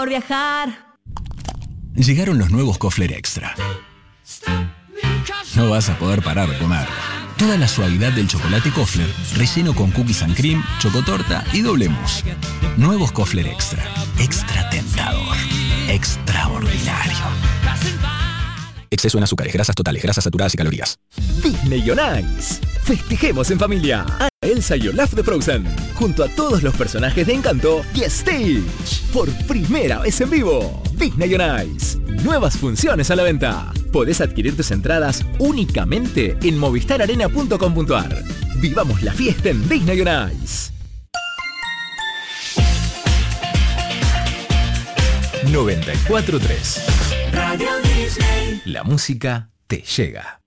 por viajar. Llegaron los nuevos Kofler Extra. No vas a poder parar de comer. Toda la suavidad del chocolate Kofler, relleno con cookies and cream, chocotorta y doble mousse. Nuevos Kofler Extra. Extra tentador. Extraordinario. Exceso en azúcares, grasas totales, grasas saturadas y calorías. Disney on Ice. Festejemos en familia. Anna, Elsa y Olaf de Frozen, junto a todos los personajes de Encanto y Stitch. Por primera vez en vivo. Disney on Ice. Nuevas funciones a la venta. Podés adquirir tus entradas únicamente en movistararena.com.ar. Vivamos la fiesta en Disney on Ice. 94.3 Radio Disney. La música te llega.